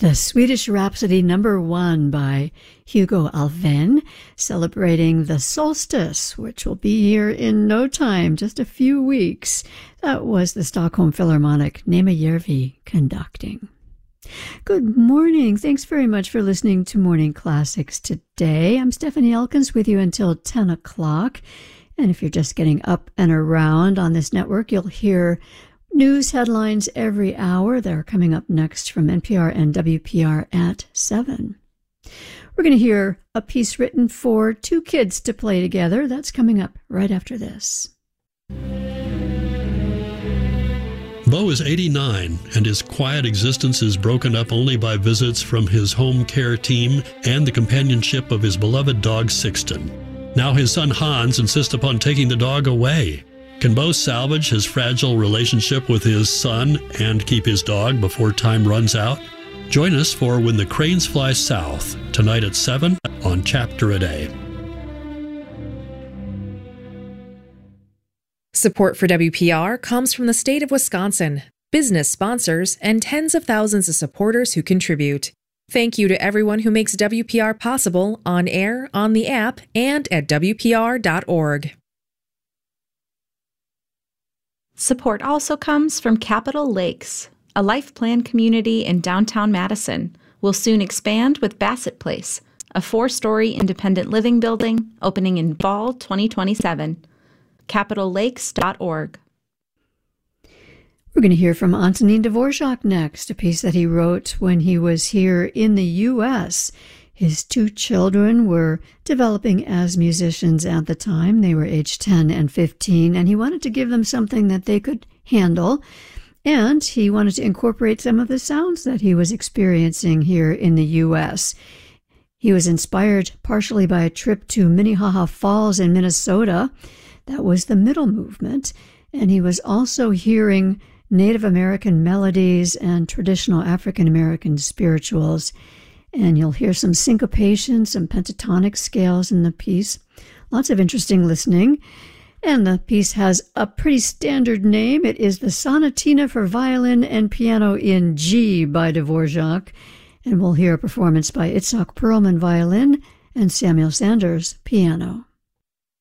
The Swedish Rhapsody #1 by Hugo Alfvén, celebrating the solstice, which will be here in no time, just a few weeks. That was the Stockholm Philharmonic, Nema Järvi conducting. Good morning. Thanks very much for listening to Morning Classics today. I'm Stephanie Elkins with you until 10 o'clock. And if you're just getting up and around on this network, you'll hear news headlines every hour. They're coming up next from NPR and WPR at 7. We're going to hear a piece written for two kids to play together. That's coming up right after this. Bo is 89, and his quiet existence is broken up only by visits from his home care team and the companionship of his beloved dog Sixten. Now his son Hans insists upon taking the dog away. Can Bo salvage his fragile relationship with his son and keep his dog before time runs out? Join us for When the Cranes Fly South, tonight at 7 on Chapter a Day. Support for WPR comes from the state of Wisconsin, business sponsors, and tens of thousands of supporters who contribute. Thank you to everyone who makes WPR possible on air, on the app, and at WPR.org. Support also comes from Capitol Lakes, a life plan community in downtown Madison. Will soon expand with Bassett Place, a 4-story independent living building opening in fall 2027. CapitolLakes.org. We're going to hear from Antonín Dvořák next, a piece that he wrote when he was here in the U.S. His two children were developing as musicians at the time. They were age 10 and 15, and he wanted to give them something that they could handle, and he wanted to incorporate some of the sounds that he was experiencing here in the U.S. He was inspired partially by a trip to Minnehaha Falls in Minnesota. That was the middle movement, and he was also hearing Native American melodies and traditional African American spirituals. And you'll hear some syncopation, some pentatonic scales in the piece. Lots of interesting listening. And the piece has a pretty standard name. It is the Sonatina for Violin and Piano in G by Dvořák. And we'll hear a performance by Itzhak Perlman, violin, and Samuel Sanders, piano.